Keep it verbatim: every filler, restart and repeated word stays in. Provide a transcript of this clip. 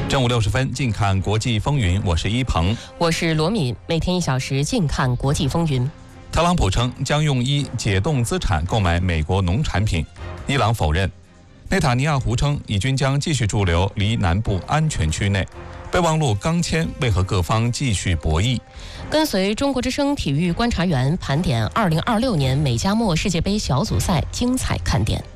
正午六十分，近看国际风云，我是一鹏， 我是罗敏。每天一小时，近看国际风云。 特朗普称将用一解冻资产购买美国农产品，伊朗否认。内塔尼亚胡称，以军将继续驻留离南部安全区内。备忘录刚签，为何各方继续博弈？ 跟随中国之声体育观察员盘点二零二六年美加墨世界杯小组赛精彩看点。